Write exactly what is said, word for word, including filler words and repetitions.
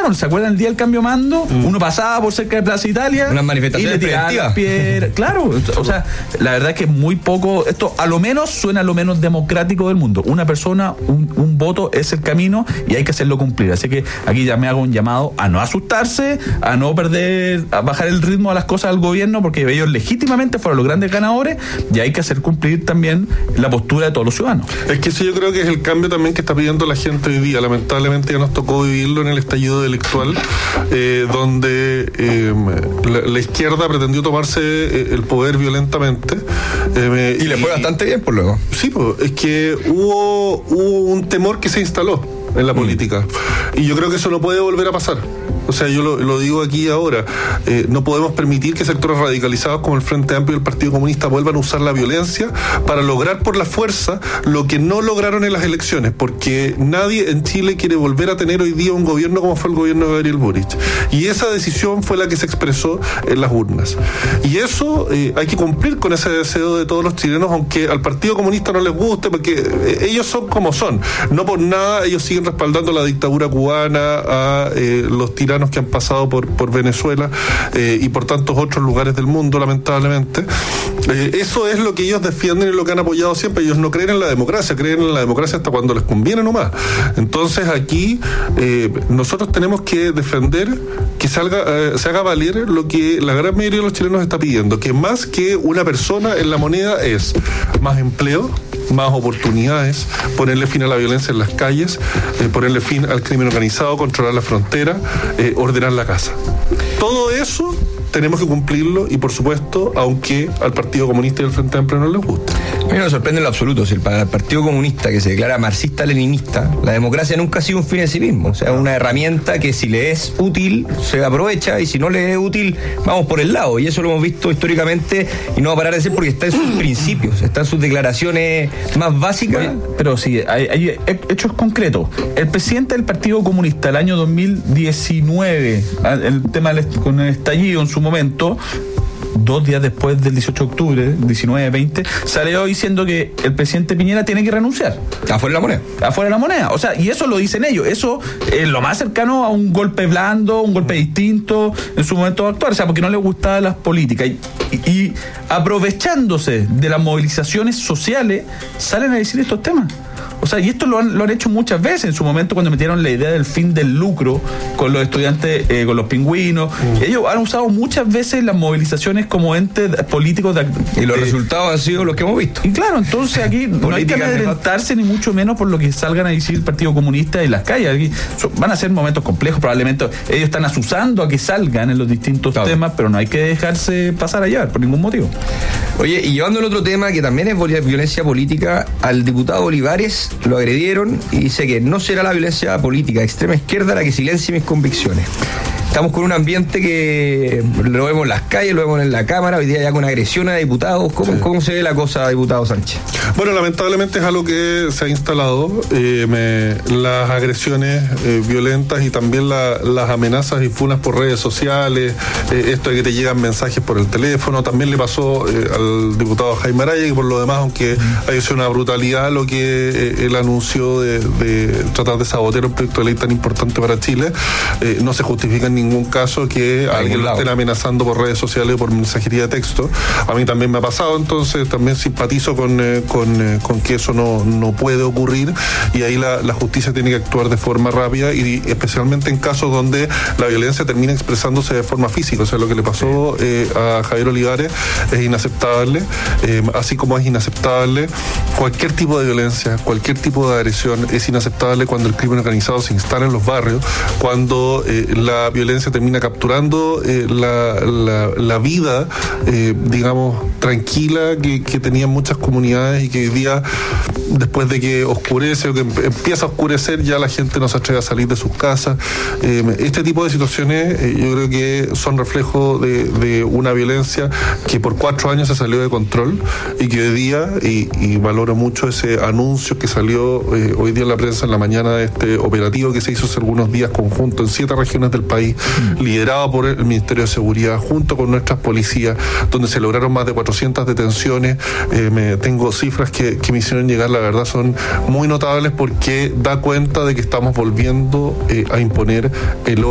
pasaron. ¿Se acuerdan el día del cambio mando? Mm. Uno pasaba por cerca de Plaza Italia. Unas manifestaciones preventivas. Claro, o sea, la verdad es que muy poco, esto a lo menos suena a lo menos democrático del mundo. Una persona, un, un voto es el camino y hay que hacerlo cumplir. Así que aquí ya me hago un llamado a no asustarse, a no perder, a bajar el ritmo a las cosas del gobierno, porque ellos legítimamente fueron los grandes ganadores y hay que hacer cumplir también la postura de todos los ciudadanos. Es que eso yo creo que es el cambio también que está pidiendo la gente hoy día. Lamentablemente ya nos tocó vivirlo en el estallido delictual, eh, donde eh, la, la izquierda pretendió tomarse eh, el poder violentamente. Eh, y le fue y, bastante bien por luego. Sí, pues, es que hubo, hubo un temor que se instaló en la política. Y yo creo que eso no puede volver a pasar. O sea, yo lo, lo digo aquí ahora, eh, no podemos permitir que sectores radicalizados como el Frente Amplio y el Partido Comunista vuelvan a usar la violencia para lograr por la fuerza lo que no lograron en las elecciones, porque nadie en Chile quiere volver a tener hoy día un gobierno como fue el gobierno de Gabriel Boric. Y esa decisión fue la que se expresó en las urnas. Y eso eh, hay que cumplir con ese deseo de todos los chilenos, aunque al Partido Comunista no les guste, porque eh, ellos son como son. No por nada ellos siguen respaldando la dictadura cubana, a eh, los tiranos que han pasado por, por Venezuela eh, y por tantos otros lugares del mundo, lamentablemente. Eh, eso es lo que ellos defienden y lo que han apoyado siempre. Ellos no creen en la democracia, creen en la democracia hasta cuando les conviene nomás. Entonces aquí eh, nosotros tenemos que defender que salga, eh, se haga valer lo que la gran mayoría de los chilenos está pidiendo, que más que una persona en la moneda es más empleo, más oportunidades, ponerle fin a la violencia en las calles, eh, ponerle fin al crimen organizado, controlar la frontera, eh, ordenar la casa. Todo eso tenemos que cumplirlo y, por supuesto, aunque al Partido Comunista y al Frente Amplio no les guste. A mí me sorprende en lo absoluto. Si para el Partido Comunista, que se declara marxista-leninista, la democracia nunca ha sido un fin en sí mismo. O sea, una herramienta que si le es útil, se aprovecha, y si no le es útil, vamos por el lado. Y eso lo hemos visto históricamente y no va a parar de ser porque está en sus principios, está en sus declaraciones más básicas. Oye, pero sí, hay, hay hechos concretos. El presidente del Partido Comunista, el año dos mil diecinueve, el tema del, con el estallido en su momento, dos días después del dieciocho de octubre, diecinueve veinte, salió diciendo que el presidente Piñera tiene que renunciar. Afuera de la moneda. Afuera de la moneda. O sea, y eso lo dicen ellos. Eso es lo más cercano a un golpe blando, un golpe distinto en su momento de actuar. O sea, porque no les gustaban las políticas. Y, y, y aprovechándose de las movilizaciones sociales, salen a decir estos temas. O sea, y esto lo han, lo han hecho muchas veces. En su momento, cuando metieron la idea del fin del lucro con los estudiantes, eh, con los pingüinos, mm. ellos han usado muchas veces las movilizaciones como entes políticos de, y los de, resultados han sido los que hemos visto. Y claro, entonces aquí no hay que amedrentarse ni mucho menos por lo que salgan a decir el Partido Comunista y las calles. Aquí so, van a ser momentos complejos, probablemente ellos están asusando a que salgan en los distintos claro. temas, pero no hay que dejarse pasar allá por ningún motivo. Oye, y llevando el otro tema que también es violencia política, al diputado Olivares lo agredieron y dice que no será la violencia política de extrema izquierda la que silencie mis convicciones. Estamos con un ambiente que lo vemos en las calles, lo vemos en la Cámara, hoy día ya con agresión a diputados. ¿Cómo, sí. ¿Cómo se ve la cosa, diputado Sánchez? Bueno, lamentablemente es algo que se ha instalado, eh, me, las agresiones eh, violentas y también la, las amenazas y funas por redes sociales, eh, esto de que te llegan mensajes por el teléfono, también le pasó eh, al diputado Jaime Araya, y por lo demás, aunque haya sido una brutalidad lo que eh, él anunció de, de tratar de sabotear un proyecto de ley tan importante para Chile, eh, no se justifica en ningún caso que a alguien lo estén amenazando por redes sociales o por mensajería de texto. A mí también me ha pasado, entonces también simpatizo con, eh, con, eh, con que eso no, no puede ocurrir, y ahí la, la justicia tiene que actuar de forma rápida, y especialmente en casos donde la violencia termina expresándose de forma física. O sea, lo que le pasó eh, a Javier Olivares es inaceptable, eh, así como es inaceptable cualquier tipo de violencia, cualquier tipo de agresión. Es inaceptable cuando el crimen organizado se instala en los barrios, cuando eh, la violencia termina capturando eh, la, la, la vida, eh, digamos, tranquila que, que tenían muchas comunidades, y que hoy día, después de que oscurece o que empieza a oscurecer, ya la gente no se atreve a salir de sus casas. Eh, este tipo de situaciones eh, yo creo que son reflejo de, de una violencia que por cuatro años se salió de control, y que hoy día, y, y valoro mucho ese anuncio que salió eh, hoy día en la prensa en la mañana de este operativo que se hizo hace algunos días conjunto en siete regiones del país, mm. liderado por el Ministerio de Seguridad junto con nuestras policías, donde se lograron más de cuatrocientas detenciones. Eh, me, tengo cifras que, que me hicieron llegar, la verdad son muy notables, porque da cuenta de que estamos volviendo eh, a imponer el